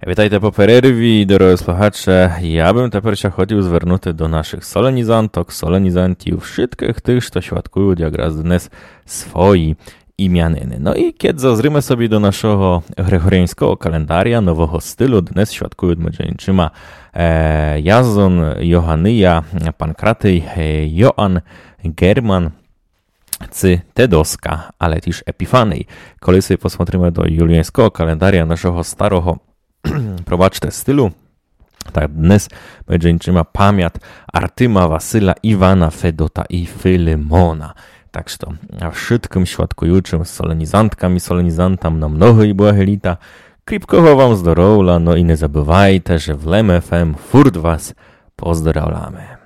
Вітайте по перерві, дорогі слухачі. Я бym тепер ще хотів звернути до наших solenizantок, solenizantів, wszystkich tych, що świadkuють якраз днес свої ім'янини. No i kiedy zazrymy sobie do naszego gregoriańskiego kalendarza, nowego stylu, dnes świadkuють mężczyzna Jazon, Johanyja, Pankratej, Joan, German, Tedoska, ale też Epifanej. Kiedy sobie posмотрimy do juliańskiego kalendarza naszego starego probaczte stylu, tak dnes mężczyzna pamięt Artyma, Wasyla, Iwana, Fedota i Filemona. Tak że wszystkim świadkującym solenizantkami, solenizantom na mnogo i błahe lita. Kripkowo wam zdrowia, no i nie zabywajcie, że w LEM FM furt was pozdrawiamy.